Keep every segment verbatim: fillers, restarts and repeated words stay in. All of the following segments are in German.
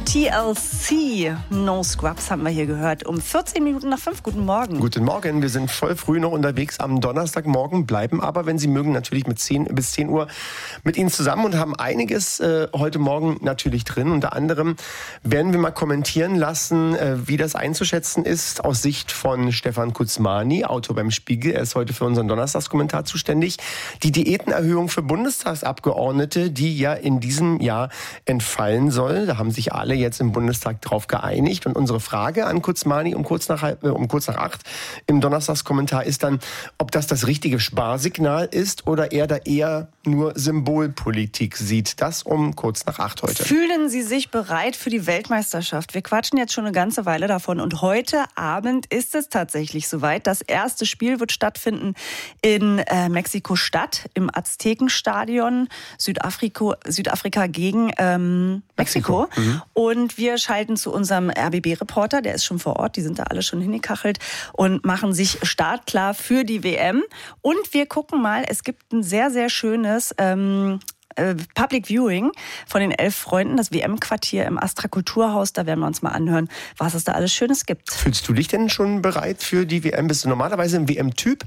T L C, No Scrubs haben wir hier gehört. Um vierzehn Minuten nach fünf. Guten Morgen. Guten Morgen. Wir sind voll früh noch unterwegs am Donnerstagmorgen, bleiben aber, wenn Sie mögen, natürlich mit zehn bis zehn Uhr mit Ihnen zusammen und haben einiges äh, heute Morgen natürlich drin. Unter anderem werden wir mal kommentieren lassen, äh, wie das einzuschätzen ist aus Sicht von Stefan Kuzmani, Autor beim Spiegel. Er ist heute für unseren Donnerstagskommentar zuständig. Die Diätenerhöhung für Bundestagsabgeordnete, die ja in diesem Jahr entfallen soll. Da haben sich alle jetzt im Bundestag drauf geeinigt. Und unsere Frage an Kuzmani um kurz nach, halb, um kurz nach acht im Donnerstagskommentar ist dann, ob das das richtige Sparsignal ist oder er da eher nur Symbolpolitik sieht. Das um kurz nach acht heute. Fühlen Sie sich bereit für die Weltmeisterschaft? Wir quatschen jetzt schon eine ganze Weile davon. Und heute Abend ist es tatsächlich soweit. Das erste Spiel wird stattfinden in äh, Mexiko-Stadt, im Aztekenstadion. Südafrika, Südafrika gegen ähm, Mexiko. Mexiko. Mhm. Und wir schalten zu unserem R B B-Reporter, der ist schon vor Ort, die sind da alle schon hingekachelt und machen sich startklar für die W M. Und wir gucken mal, es gibt ein sehr, sehr schönes ähm, Public Viewing von den elf Freunden, das W M-Quartier im Astra Kulturhaus. Da werden wir uns mal anhören, was es da alles Schönes gibt. Fühlst du dich denn schon bereit für die W M? Bist du normalerweise ein W M-Typ?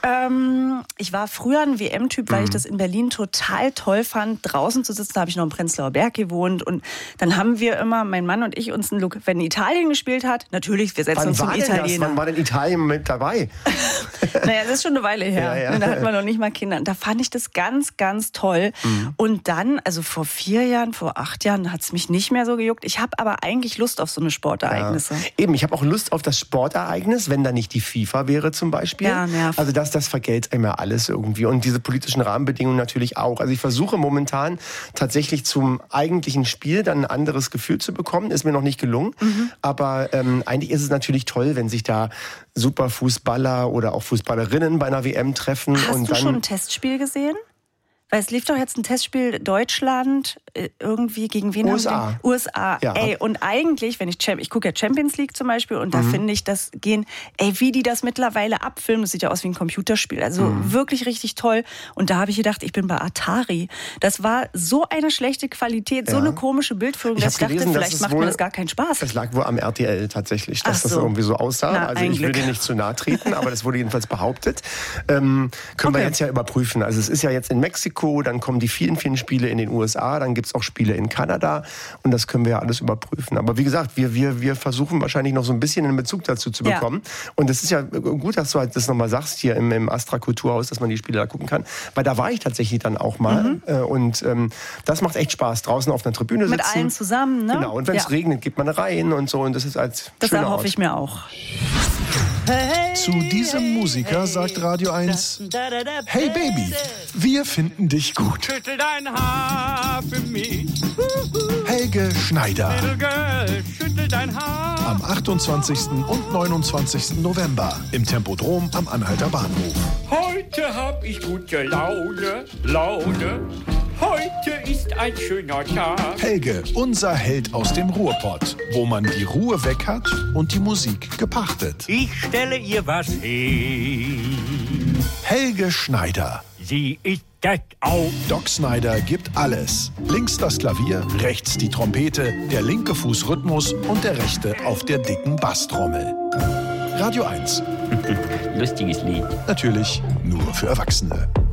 Ähm, ich war früher ein W M-Typ, weil mhm. ich das in Berlin total toll fand, draußen zu sitzen. Da habe ich noch im Prenzlauer Berg gewohnt. Und dann haben wir immer, mein Mann und ich, uns einen Look, wenn Italien gespielt hat, natürlich, wir setzen Wann uns zum Italiener. Das? Wann war denn Italien mit dabei? Naja, das ist schon eine Weile her. Ja, ja. Da hatten wir noch nicht mal Kinder. Und da fand ich das ganz, ganz toll. Mhm. Und dann, also vor vier Jahren, vor acht Jahren, hat es mich nicht mehr so gejuckt. Ich habe aber eigentlich Lust auf so eine Sportereignisse. Ja. Eben, ich habe auch Lust auf das Sportereignis, wenn da nicht die FIFA wäre zum Beispiel. Ja, nervt. Also das, das vergällt einem ja alles irgendwie. Und diese politischen Rahmenbedingungen natürlich auch. Also ich versuche momentan tatsächlich zum eigentlichen Spiel dann ein anderes Gefühl zu bekommen. Ist mir noch nicht gelungen. Mhm. Aber ähm, eigentlich ist es natürlich toll, wenn sich da Superfußballer oder auch Fußballerinnen bei einer W M treffen. Hast und du dann schon ein Testspiel gesehen? Weil es lief doch jetzt ein Testspiel Deutschland irgendwie gegen wen? U S A. U S A. Ja. Ey, und eigentlich, wenn ich ich gucke ja Champions League zum Beispiel und da mhm. finde ich, das gehen, ey, wie die das mittlerweile abfilmen, das sieht ja aus wie ein Computerspiel. Also mhm. wirklich richtig toll. Und da habe ich gedacht, ich bin bei Atari. Das war so eine schlechte Qualität, ja. so eine komische Bildführung, ich dass ich dachte, gelesen, vielleicht macht wohl, mir das gar keinen Spaß. Es lag wohl am R T L tatsächlich, dass so. das irgendwie so aussah. Na, also ich will dir nicht zu nahe treten, aber das wurde jedenfalls behauptet. Ähm, können okay. wir jetzt ja überprüfen. Also es ist ja jetzt in Mexiko, dann kommen die vielen, vielen Spiele in den U S A, dann gibt es auch Spiele in Kanada und das können wir ja alles überprüfen. Aber wie gesagt, wir, wir, wir versuchen wahrscheinlich noch so ein bisschen einen Bezug dazu zu bekommen. Ja. Und es ist ja gut, dass du halt das nochmal sagst hier im, im Astra Kulturhaus, dass man die Spiele da gucken kann. Weil da war ich tatsächlich dann auch mal. Mhm. Äh, und ähm, das macht echt Spaß, draußen auf einer Tribüne sitzen. Mit allen zusammen, ne? Genau, und wenn es ja. regnet, geht man rein und so. Und das ist als Das schöner hoffe Ort. ich mir auch. Zu diesem Musiker sagt Radio eins: Hey Baby, wir finden dich gut. Schüttel dein Haar für mich. Helge Schneider. Little girl, schüttel dein Haar. Am achtundzwanzigsten und neunundzwanzigsten November im Tempodrom am Anhalter Bahnhof. Heute hab ich gute Laune, Laune. Heute ist ein schöner Tag. Helge, unser Held aus dem Ruhrpott, wo man die Ruhe weg hat und die Musik gepachtet. Ich stelle ihr was hin. Helge Schneider. Sie ist das auch. Doc Snyder gibt alles. Links das Klavier, rechts die Trompete, der linke Fuß Rhythmus und der rechte auf der dicken Basstrommel. Radio eins. Lustiges Lied. Natürlich nur für Erwachsene.